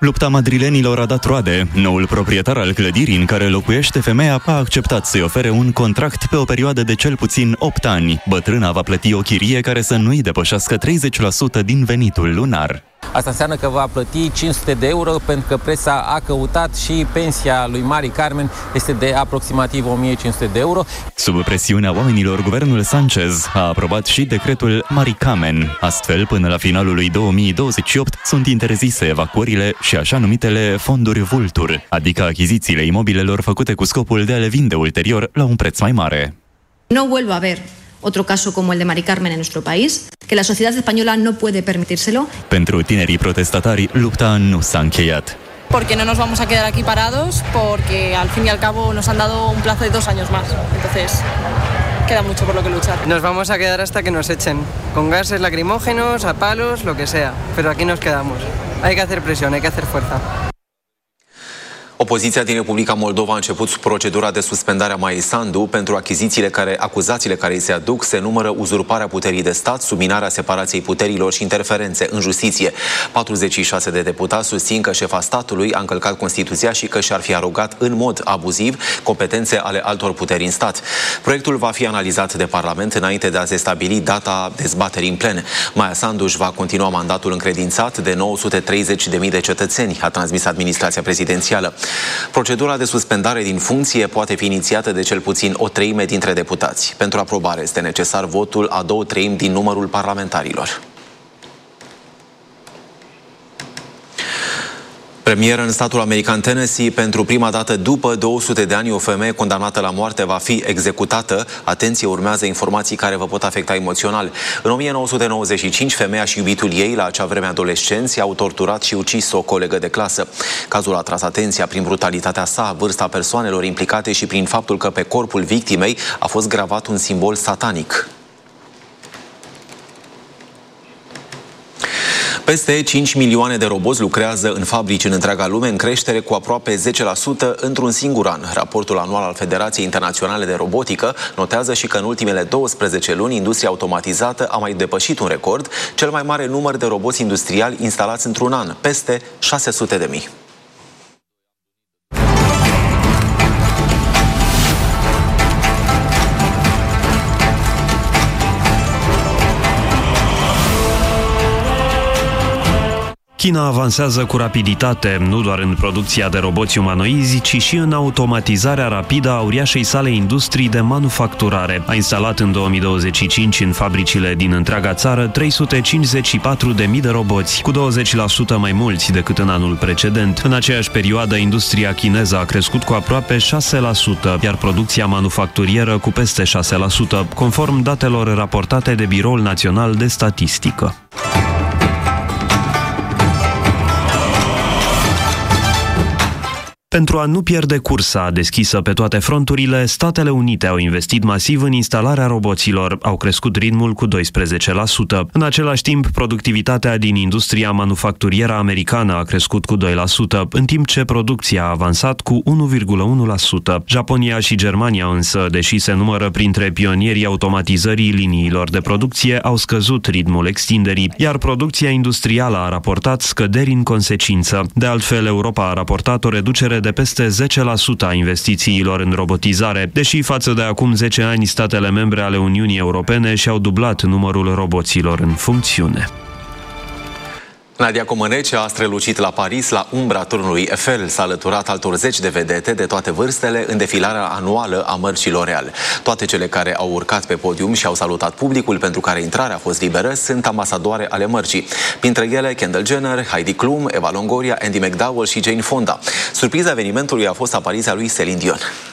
Lupta madrilenilor a dat roade. Noul proprietar al clădirii în care locuiește femeia a acceptat să-i ofere un contract pe o perioadă de cel puțin 8 ani. Bătrâna va plăti o chirie care să nu-i depășească 30% din venitul lunar. Asta înseamnă că va plăti 500 de euro pentru că presa a căutat și pensia lui Mari Carmen este de aproximativ 1500 de euro. Sub presiunea oamenilor, guvernul Sanchez a aprobat și decretul Mari Carmen. Astfel, până la finalul lui 2028 sunt interzise evacuările și așa numitele fonduri vultur, adică achizițiile imobilelor făcute cu scopul de a le vinde ulterior la un preț mai mare. No vuelve a haber otro caso como el de Mari Carmen en nuestro país, que la sociedad española no puede permitírselo. Pentru tinerii protestatari, lupta nu s-a încheiat. Porque no nos vamos a quedar aquí parados, porque al fin y al cabo nos han dado un plazo de 2 años más. Entonces, queda mucho por lo que luchar. Nos vamos a quedar hasta que nos echen, con gases lacrimógenos, a palos, lo que sea. Pero aquí nos quedamos. Hay que hacer presión, hay que hacer fuerza. Opoziția din Republica Moldova a început procedura de suspendare a Maiei Sandu pentru acuzațiile care îi se aduc se numără uzurparea puterii de stat, subminarea separației puterilor și interferențe în justiție. 46 de deputați susțin că șefa statului a încălcat Constituția și că și-ar fi arogat în mod abuziv competențe ale altor puteri în stat. Proiectul va fi analizat de Parlament înainte de a se stabili data dezbaterii în plen. Maia Sandu își va continua mandatul încredințat de 930.000 de cetățeni, a transmis administrația prezidențială. Procedura de suspendare din funcție poate fi inițiată de cel puțin o treime dintre deputați. Pentru aprobare este necesar votul a 2/3 din numărul parlamentarilor. Premieră în statul american Tennessee, pentru prima dată după 200 de ani, o femeie condamnată la moarte va fi executată. Atenție, urmează informații care vă pot afecta emoțional. În 1995, femeia și iubitul ei, la acea vreme adolescenți, au torturat și ucis o colegă de clasă. Cazul a atras atenția prin brutalitatea sa, vârsta persoanelor implicate și prin faptul că pe corpul victimei a fost gravat un simbol satanic. Peste 5 milioane de roboți lucrează în fabrici în întreaga lume, în creștere cu aproape 10% într-un singur an. Raportul anual al Federației Internaționale de Robotică notează și că în ultimele 12 luni industria automatizată a mai depășit un record, cel mai mare număr de roboți industriali instalați într-un an, peste 600.000. China avansează cu rapiditate, nu doar în producția de roboți umanoizi, ci și în automatizarea rapidă a uriașei sale industrii de manufacturare. A instalat în 2025 în fabricile din întreaga țară 354.000 de roboți, cu 20% mai mulți decât în anul precedent. În aceeași perioadă, industria chineză a crescut cu aproape 6%, iar producția manufacturieră cu peste 6%, conform datelor raportate de Biroul Național de Statistică. Pentru a nu pierde cursa deschisă pe toate fronturile, Statele Unite au investit masiv în instalarea roboților, au crescut ritmul cu 12%. În același timp, productivitatea din industria manufacturieră americană a crescut cu 2%, în timp ce producția a avansat cu 1,1%. Japonia și Germania însă, deși se numără printre pionierii automatizării liniilor de producție, au scăzut ritmul extinderii, iar producția industrială a raportat scăderi în consecință. De altfel, Europa a raportat o reducere de peste 10% a investițiilor în robotizare, deși față de acum 10 ani statele membre ale Uniunii Europene și-au dublat numărul roboților în funcțiune. Nadia Comăneci a strălucit la Paris, la umbra turnului Eiffel. S-a alăturat altor 10 de vedete de toate vârstele în defilarea anuală a mărcii L'Oréal. Toate cele care au urcat pe podium și au salutat publicul pentru care intrarea a fost liberă sunt ambasadoare ale mărcii. Printre ele Kendall Jenner, Heidi Klum, Eva Longoria, Andy McDowell și Jane Fonda. Surpriza evenimentului a fost apariția lui Celine Dion.